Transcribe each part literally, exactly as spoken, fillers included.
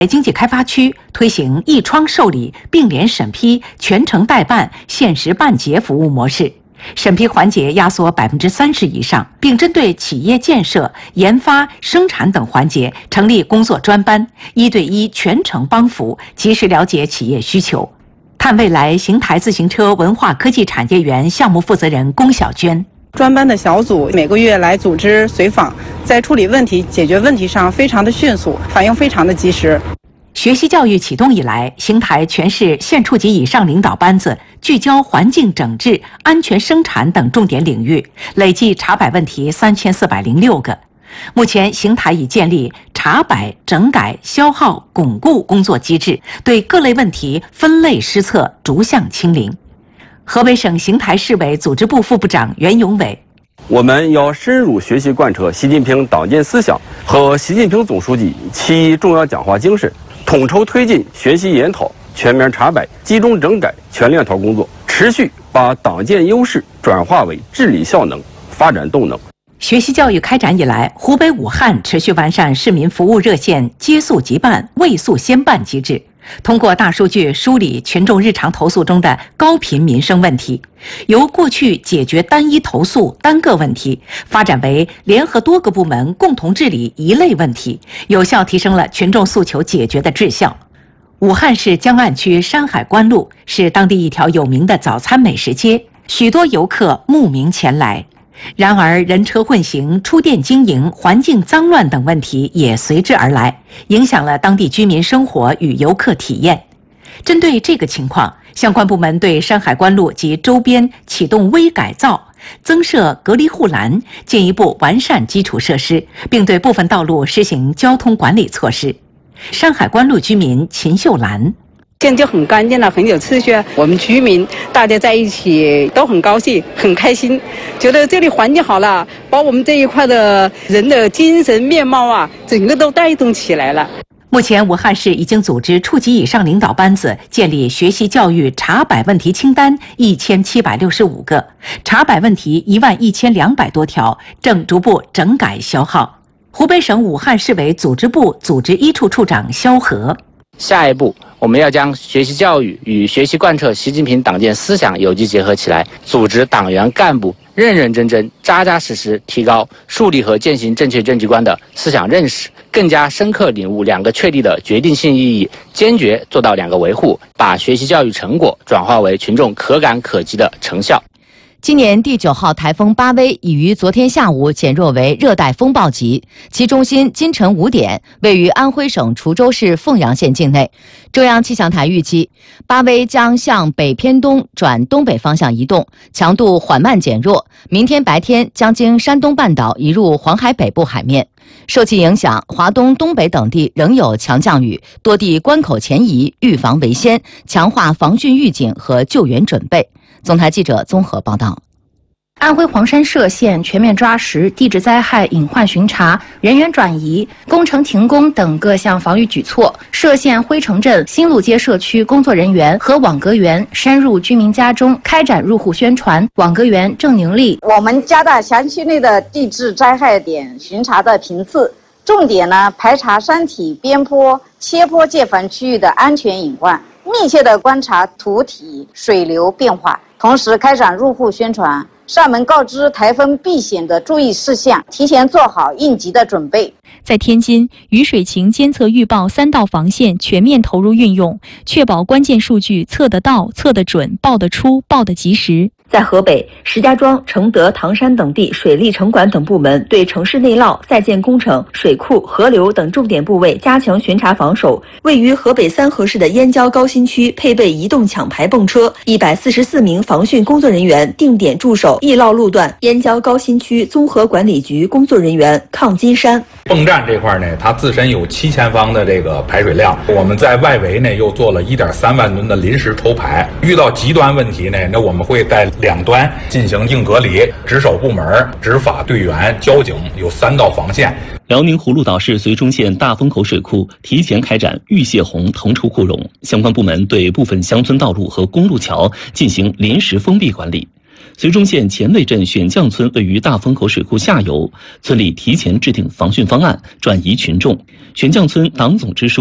经济开发区推行一窗受理、并联审批、全程代办、限时办结服务模式，审批环节压缩百分之三十以上，并针对企业建设、研发、生产等环节成立工作专班，一对一全程帮扶，及时了解企业需求。探未来邢台自行车文化科技产业园项目负责人龚小娟。 专班的小组每个月来组织随访，在处理问题、解决问题上非常的迅速，反应非常的及时。 学习教育启动以来，邢台全市县处级以上领导班子聚焦环境整治、安全生产等重点领域，累计查摆问题三千四百零六个。目前，邢台已建立查摆、整改、消耗、巩固工作机制，对各类问题分类施策，逐项清零。河北省邢台市委组织部副部长袁永伟： 我们要深入学习贯彻习近平党建思想和习近平总书记其重要讲话精神，统筹推进学习研讨、全面查摆、集中整改、全链条工作，持续把党建优势转化为治理效能、发展动能。 学习教育开展以来，湖北武汉持续完善市民服务热线接诉即办、未诉先办机制，通过大数据梳理群众日常投诉中的高频民生问题，由过去解决单一投诉、单个问题，发展为联合多个部门共同治理一类问题，有效提升了群众诉求解决的质效。武汉市江岸区山海关路是当地一条有名的早餐美食街，许多游客慕名前来。然而，人车混行、出店经营、环境脏乱等问题也随之而来，影响了当地居民生活与游客体验。针对这个情况，相关部门对山海关路及周边启动微改造，增设隔离护栏，进一步完善基础设施，并对部分道路实行交通管理措施。山海关路居民秦秀兰： 现在就很干净了，很有秩序。我们居民大家在一起都很高兴，很开心，觉得这里环境好了，把我们这一块的人的精神面貌啊，整个都带动起来了。 目前，武汉市已经组织处级以上领导班子建立学习教育查摆问题清单一千七百六十五个，查摆问题一万一千两百多条，正逐步整改消耗。湖北省武汉市委组织部组织一处处长肖和： 下一步，我们要将学习教育与学习贯彻习近平党建思想有机结合起来，组织党员干部认认真真、扎扎实实提高树立和践行正确政绩观的思想认识，更加深刻领悟两个确立的决定性意义，坚决做到两个维护，把学习教育成果转化为群众可感可及的成效。 今年第九号台风巴威已于昨天下午减弱为热带风暴级，其中心今晨五点位于安徽省滁州市凤阳县境内。中央气象台预计，巴威将向北偏东转东北方向移动，强度缓慢减弱，明天白天将经山东半岛移入黄海北部海面。受其影响，华东、东北等地仍有强降雨，多地关口前移，预防为先，强化防汛预警和救援准备。总台记者综合报道。 安徽黄山歙县全面抓实地质灾害隐患巡查、人员转移、工程停工等各项防御举措。歙县辉城镇新路街社区工作人员和网格员深入居民家中开展入户宣传。网格员郑宁丽： 我们加大辖区内的地质灾害点巡查的频次，重点呢排查山体、边坡、切坡界烦区域的安全隐患，密切地观察土体、水流变化，同时开展入户宣传，上门告知台风避险的注意事项，提前做好应急的准备。 在天津，雨水情监测预报三道防线全面投入运用，确保关键数据测得到、测得准、报得出、报得及时。 在河北，石家庄、承德、唐山等地水利城管等部门对城市内涝、在建工程、水库、河流等重点部位加强巡查防守。位于河北三河市的燕郊高新区配备移动抢排泵车，一百四十四名防汛工作人员定点驻守易涝路段。燕郊高新区综合管理局工作人员抗金山： 泵站这块呢，它自身有七千方的这个排水量，我们在外围呢又做了一点三万吨的临时抽排。遇到极端问题呢，那我们会在两端进行硬隔离，值守部门、执法队员、交警有三道防线。 辽宁葫芦岛市绥中县大风口水库提前开展预泄洪腾出库容，相关部门对部分乡村道路和公路桥进行临时封闭管理。绥中县前卫镇选将村位于大风口水库下游，村里提前制定防汛方案，转移群众。选将村党总支书记、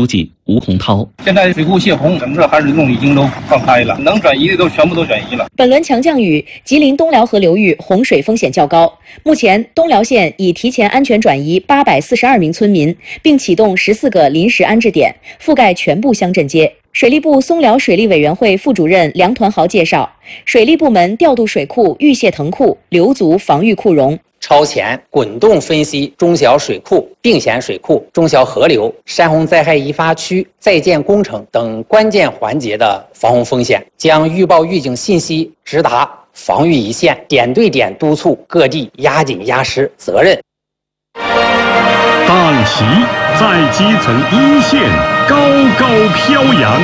吴洪涛。 现在水库泄洪，整个含水洞已经都放开了，能转移的都全部都转移了。 本轮强降雨，吉林东辽河流域洪水风险较高。目前，东辽县已提前安全转移八百四十二名村民，并启动十四个临时安置点，覆盖全部乡镇街。水利部松辽水利委员会副主任梁团豪介绍，水利部门调度水库预泄腾库，留足防御库容。 超前滚动分析中小水库、并险水库、中小河流、山洪灾害易发区在建工程等关键环节的防洪风险，将预报预警信息直达防御一线，点对点督促各地压紧压实责任。 大旗在基层一线高高飘扬。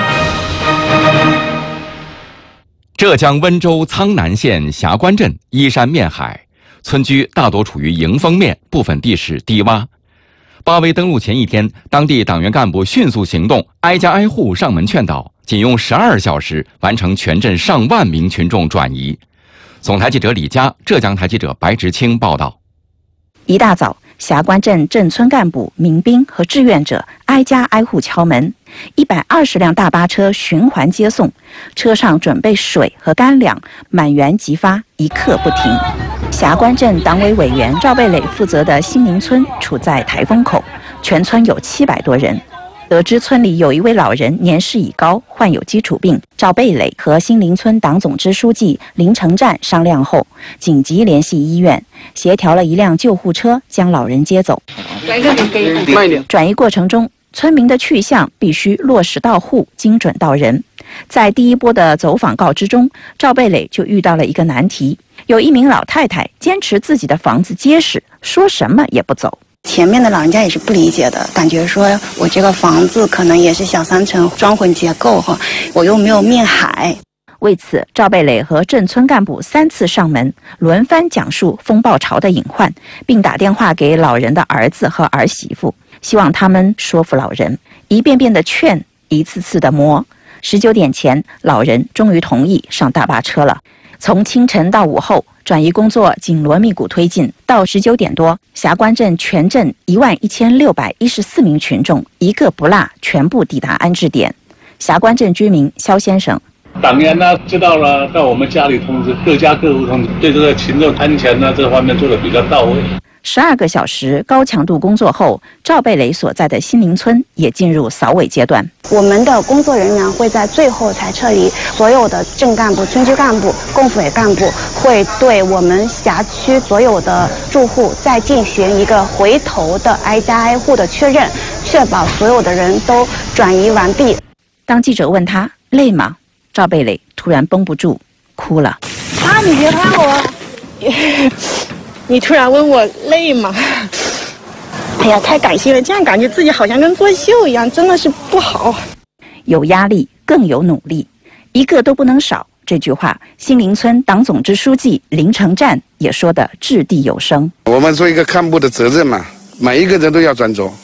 浙江温州苍南县霞关镇依山面海，村居大多处于迎风面，部分地势低洼。八维登陆前一天，当地党员干部迅速行动，挨家挨户上门劝导，仅用十二小时完成全镇上万名群众转移。总台记者李佳，浙江台记者白直清报道。 一大早，霞关镇镇村干部、民兵和志愿者挨家挨户敲门，一百二十辆大巴车循环接送，车上准备水和干粮，满员即发，一刻不停。霞关镇党委委员赵贝磊负责的新林村处在台风口，全村有七百多人。得知村里有一位老人年事已高，患有基础病，赵贝磊和新林村党总支书记林成战商量后，紧急联系医院，协调了一辆救护车将老人接走。 慢一点。 转移过程中，村民的去向必须落实到户，精准到人。在第一波的走访告知中，赵贝磊就遇到了一个难题，有一名老太太坚持自己的房子结实，说什么也不走。 前面的老人家也是不理解的，感觉说我这个房子可能也是小三层双混结构哈，我又没有面海。 为此，赵贝磊和镇村干部三次上门，轮番讲述风暴潮的隐患，并打电话给老人的儿子和儿媳妇，希望他们说服老人，一遍遍的劝，一次次的磨。十九点前，老人终于同意上大巴车了。从清晨到午后，转移工作紧锣密鼓推进。到十九点多，霞关镇全镇一万一千六百一十四名群众一个不落全部抵达安置点。霞关镇居民肖先生， 党员呢知道了，到我们家里通知，各家各户通知，对这个群众安全呢这方面做得比较到位。 十二个小时高强度工作后，赵贝磊所在的新林村也进入扫尾阶段。 我们的工作人员会在最后才撤离，所有的镇干部、村居干部、共辅委干部会对我们辖区所有的住户再进行一个回头的挨家挨户的确认，确保所有的人都转移完毕。 当记者问他累吗，赵贝磊突然绷不住哭了。 啊，你别看我。 你突然问我累吗？哎呀，太感谢了，这样感觉自己好像跟作秀一样，真的是不好。 有压力，更有努力，一个都不能少。这句话，新林村党总支书记林成战也说得掷地有声。 我们做一个干部的责任嘛，每一个人都要专注。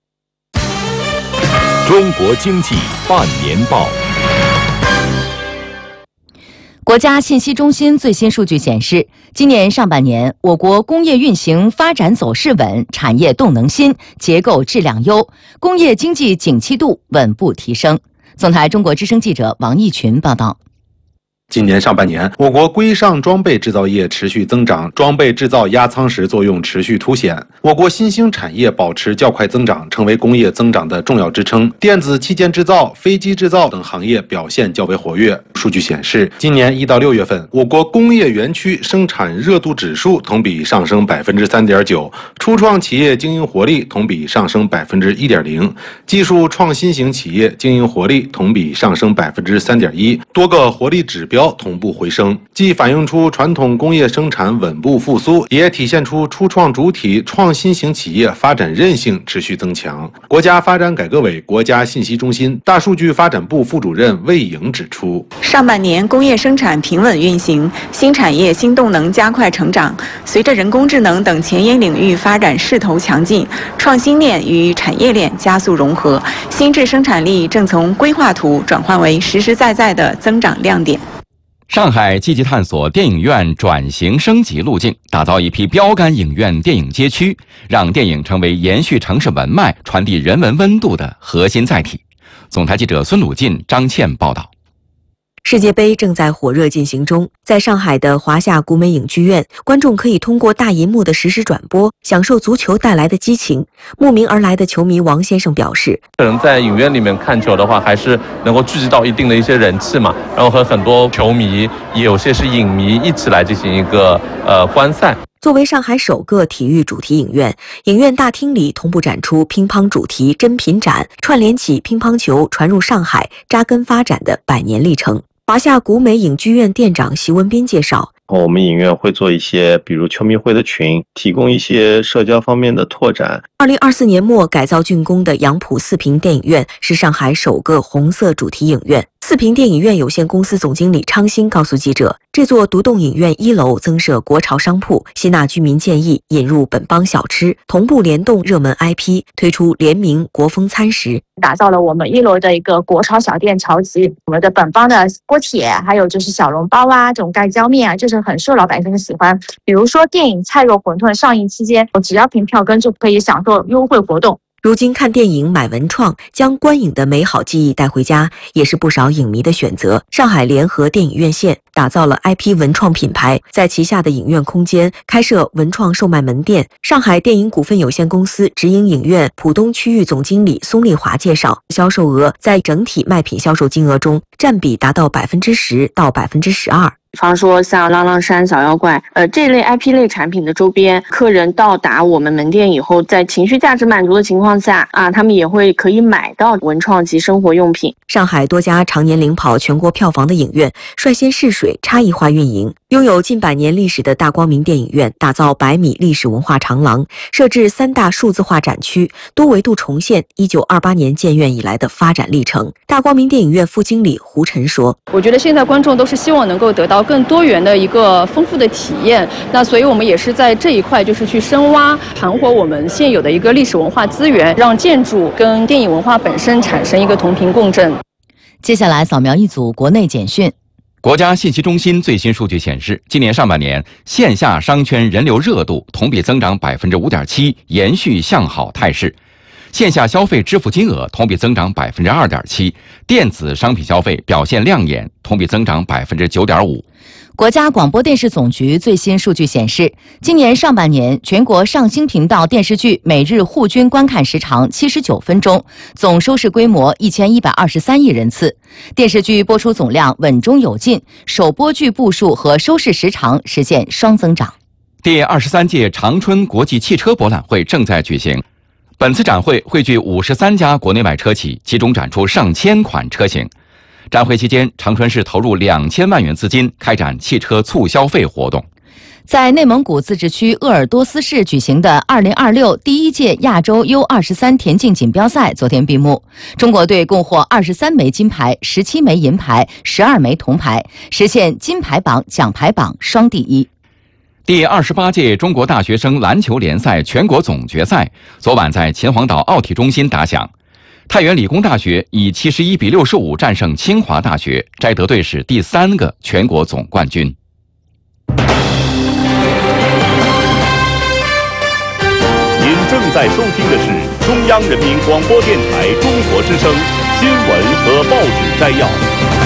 中国经济半年报。 国家信息中心最新数据显示，今年上半年，我国工业运行发展走势稳，产业动能新，结构质量优，工业经济景气度稳步提升。总台中国之声记者王义群报道。 今年上半年，我国规上装备制造业持续增长，装备制造压舱石作用持续凸显。我国新兴产业保持较快增长，成为工业增长的重要支撑。电子器件制造、飞机制造等行业表现较为活跃。数据显示，今年一到六月份，我国工业园区生产热度指数同比上升百分之三点九，初创企业经营活力同比上升百分之一点零，技术创新型企业经营活力同比上升百分之三点一，多个活力指标同步回升，既反映出传统工业生产稳步复苏，也体现出初创主体创新型企业发展韧性持续增强。国家发展改革委国家信息中心大数据发展部副主任魏颖指出， 上半年工业生产平稳运行，新产业新动能加快成长。随着人工智能等前沿领域发展势头强劲，创新链与产业链加速融合，新质生产力正从规划图转换为实实在在的增长亮点。 上海积极探索电影院转型升级路径，打造一批标杆影院电影街区，让电影成为延续城市文脉、传递人文温度的核心载体。 总台记者孙鲁进、张倩报道。 世界杯正在火热进行中，在上海的华夏古美影剧院，观众可以通过大银幕的实时转播，享受足球带来的激情。慕名而来的球迷王先生表示， 可能在影院里面看球的话，还是能够聚集到一定的一些人气嘛，然后和很多球迷，也有些是影迷一起来进行一个呃观赛。 作为上海首个体育主题影院，影院大厅里同步展出乒乓主题珍品展，串联起乒乓球传入上海、扎根发展的百年历程。华夏古美影剧院店长席文斌介绍， 我们影院会做一些比如球迷会的群，提供一些社交方面的拓展。 二零二四年末改造竣工的杨浦四平电影院是上海首个红色主题影院。四平电影院有限公司总经理昌兴告诉记者，这座独栋影院一楼增设国潮商铺，吸纳居民建议引入本帮小吃，同步联动热门 I P， 推出联名国风餐食， 打造了我们一楼的一个国潮小店潮集，我们的本帮的锅贴，还有就是小笼包啊，这种盖浇面啊，就是很受老百姓的喜欢。比如说电影《菜肉馄饨》上映期间，只要凭票根就可以享受优惠活动。 如今看电影买文创，将观影的美好记忆带回家，也是不少影迷的选择。上海联合电影院线打造了 I P 文创品牌，在旗下的影院空间开设文创售卖门店。上海电影股份有限公司直营影院浦东区域总经理松丽华介绍，销售额在整体卖品销售金额中占比达到百分之十到百分之十二。 比方说像浪浪山、小妖怪，呃，这类 I P 类产品的周边，客人到达我们门店以后，在情绪价值满足的情况下啊，他们也会可以买到文创及生活用品。 上海多家常年领跑全国票房的影院率先试水差异化运营。拥有近百年历史的大光明电影院打造百米历史文化长廊，设置三大数字化展区，多维度重现一九二八年建院以来的发展历程。大光明电影院副经理胡晨说：“ 我觉得现在观众都是希望能够得到更多元的一个丰富的体验，那所以我们也是在这一块就是去深挖盘活我们现有的一个历史文化资源，让建筑跟电影文化本身产生一个同频共振。” 接下来扫描一组国内简讯。 国家信息中心最新数据显示，今年上半年线下商圈人流热度同比增长 百分之五点七， 延续向好态势。线下消费支付金额同比增长 百分之二点七， 电子商品消费表现亮眼，同比增长 百分之九点五。 国家广播电视总局最新数据显示，今年上半年全国上星频道电视剧每日户均观看时长七十九分钟，总收视规模一千一百二十三亿人次，电视剧播出总量稳中有进，首播剧部数和收视时长实现双增长。 第二十三届长春国际汽车博览会正在举行，本次展会汇聚五十三家国内外车企，集中展出上千款车型。展会期间，长春市投入两千万元资金开展汽车促消费活动。 在内蒙古自治区鄂尔多斯市举行的二零二六第一届亚洲 U 二十三 田径锦标赛昨天闭幕，中国队共获二十三枚金牌、十七枚银牌、十二枚铜牌，实现金牌榜、奖牌榜双第一。 第二十八届中国大学生篮球联赛全国总决赛昨晚在秦皇岛奥体中心打响。太原理工大学以七十一比六十五战胜清华大学，摘得队史第三个全国总冠军。 您正在收听的是中央人民广播电台中国之声新闻和报纸摘要。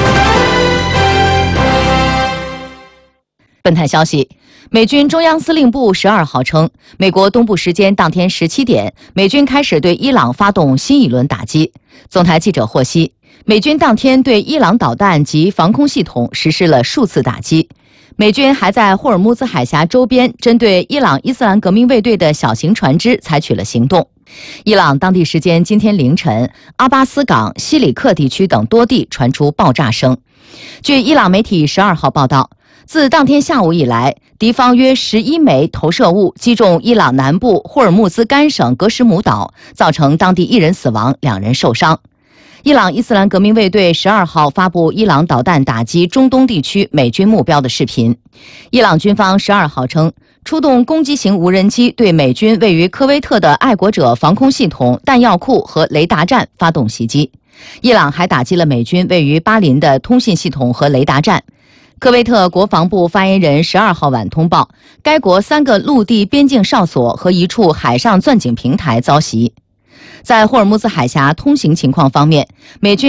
本台消息，美军中央司令部十二号称，美国东部时间当天十七点，美军开始对伊朗发动新一轮打击。总台记者获悉，美军当天对伊朗导弹及防空系统实施了数次打击。美军还在霍尔木兹海峡周边针对伊朗伊斯兰革命卫队的小型船只采取了行动。伊朗当地时间今天凌晨，阿巴斯港、西里克地区等多地传出爆炸声。据伊朗媒体十二号报道，自当天下午以来，敌方约十一枚投射物击中伊朗南部霍尔木兹干省格什姆岛，造成当地一人死亡，两人受伤。伊朗伊斯兰革命卫队十二号发布伊朗导弹打击中东地区美军目标的视频。伊朗军方十二号称，出动攻击型无人机对美军位于科威特的爱国者防空系统、弹药库和雷达站发动袭击。伊朗还打击了美军位于巴林的通信系统和雷达站。科威特国防部发言人十二号晚通报，该国三个陆地边境哨所和一处海上钻井平台遭袭。 在霍尔木兹海峡通行情况方面，美军